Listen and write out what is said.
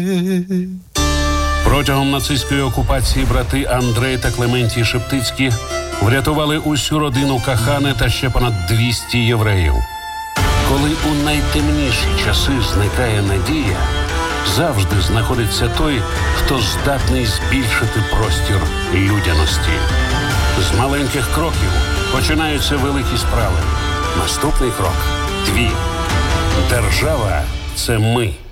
Протягом нацистської окупації брати Андрей та Клементій Шептицькі врятували усю родину Кахани та ще понад 200 євреїв. Коли у найтемніші часи зникає надія, завжди знаходиться той, хто здатний збільшити простір людяності. З маленьких кроків починаються великі справи. Наступний крок – твій. Держава – це ми.